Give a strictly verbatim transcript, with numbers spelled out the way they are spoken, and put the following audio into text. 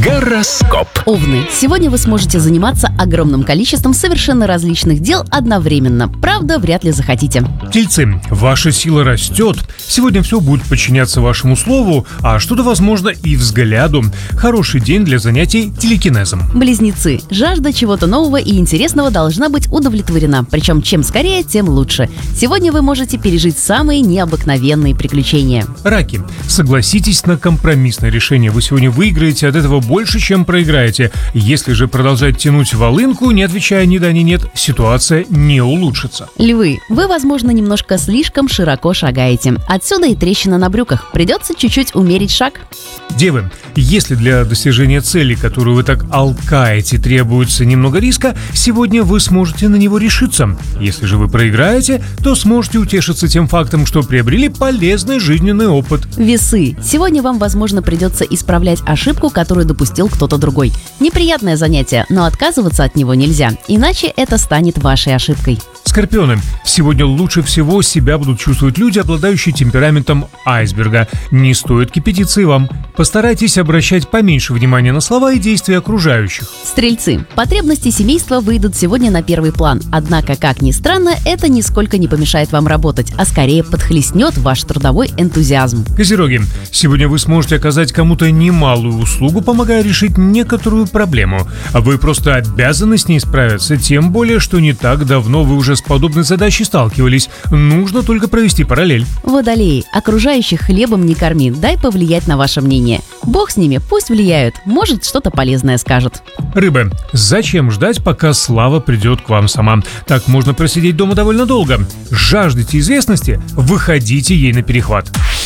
Гороскоп. Овны. Сегодня вы сможете заниматься огромным количеством совершенно различных дел одновременно. Правда, вряд ли захотите. Тельцы, ваша сила растет. Сегодня все будет подчиняться вашему слову, а что-то, возможно, и взгляду. Хороший день для занятий телекинезом. Близнецы. Жажда чего-то нового и интересного должна быть удовлетворена. Причем чем скорее, тем лучше. Сегодня вы можете пережить самые необыкновенные приключения. Раки, согласитесь на компромиссное решение. Вы сегодня выиграете от этого больше, чем проиграете. Если же продолжать тянуть волынку, не отвечая ни да, ни нет, ситуация не улучшится. Львы. Вы, возможно, немножко слишком широко шагаете. Отсюда и трещина на брюках. Придется чуть-чуть умерить шаг. Девы, если для достижения цели, которую вы так алкаете, требуется немного риска, сегодня вы сможете на него решиться. Если же вы проиграете, то сможете утешиться тем фактом, что приобрели полезный жизненный опыт. Весы. Сегодня вам, возможно, придется исправлять ошибку, которую допустил кто-то другой. Неприятное занятие, но отказываться от него нельзя, иначе это станет вашей ошибкой. Скорпионы, сегодня лучше всего себя будут чувствовать люди, обладающие темпераментом айсберга. Не стоит кипятиться и вам. Постарайтесь обращать поменьше внимания на слова и действия окружающих. Стрельцы. Потребности семейства выйдут сегодня на первый план. Однако, как ни странно, это нисколько не помешает вам работать, а скорее подхлестнет ваш трудовой энтузиазм. Козероги, сегодня вы сможете оказать кому-то немалую услугу, помогая решить некоторую проблему. А вы просто обязаны с ней справиться, тем более, что не так давно вы уже с подобной задачей сталкивались. Нужно только провести параллель. Водолеи. Окружающих хлебом не корми, дай повлиять на ваше мнение. Бог с ними, пусть влияют, может, что-то полезное скажут. Рыбы. Зачем ждать, пока слава придет к вам сама? Так можно просидеть дома довольно долго. Жаждете известности? Выходите ей на перехват.